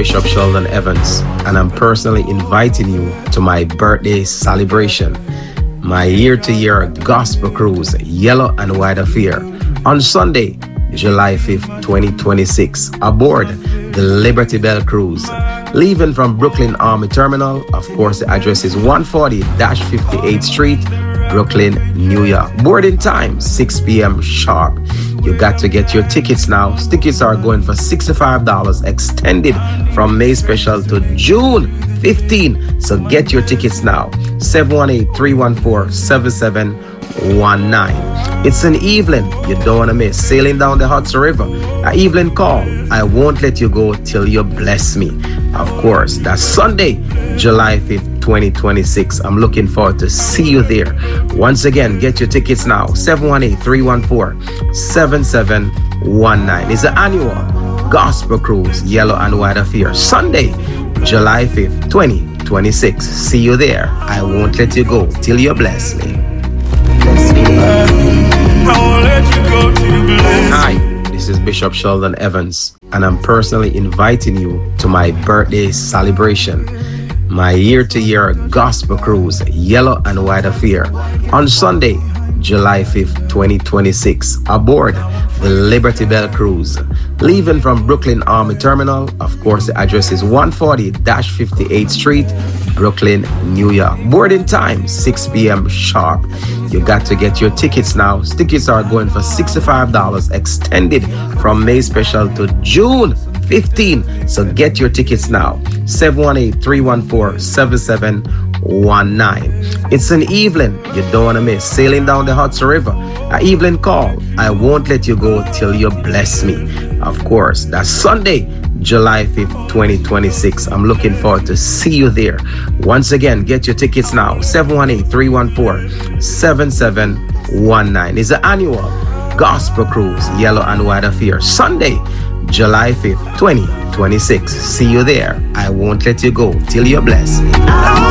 Bishop Sheldon Evans, and I'm personally inviting you to my birthday celebration, my year-to-year gospel cruise, Yellow and White Affair, on Sunday, July 5th, 2026, aboard the Liberty Bell Cruise. Leaving from Brooklyn Army Terminal, of course, the address is 140-58th Street, Brooklyn, New York. Boarding time, 6 p.m. sharp. You got to get your tickets now. Tickets are going for $65, extended from May special to June 15. So get your tickets now. 718-314-7719. It's an evening you don't want to miss. Sailing down the Hudson River. An evening call. I won't let you go till you bless me. Of course, that's Sunday, July 5th, 2026. I'm looking forward to see you there. Once again, get your tickets now. 718-314-7719. It's the annual Gospel Cruise, Yellow and White Affair. Sunday, July 5th, 2026. See you there. I won't let you go till you bless me. Hi, this is Bishop Sheldon Evans, and I'm personally inviting you to my birthday celebration, my year-to-year gospel cruise, Yellow and White Affair, on Sunday, July 5th, 2026, aboard the Liberty Bell Cruise. Leaving from Brooklyn Army Terminal, of course, the address is 140-58th Street, Brooklyn, New York. Boarding time, 6 p.m. sharp. You got to get your tickets now. Tickets are going for $65, extended from May special to June 15. So get your tickets now. 718-314-7719. It's an evening you don't want to miss. Sailing down the Hudson River. An evening call. I won't let you go till you bless me. Of course, that's Sunday, July 5th, 2026. I'm looking forward to see you there. Once again, get your tickets now. 718-314-7719. It's the annual Gospel Cruise, Yellow and White Affair. Sunday, July 5th, 2026. See you there. I won't let you go till you bless me.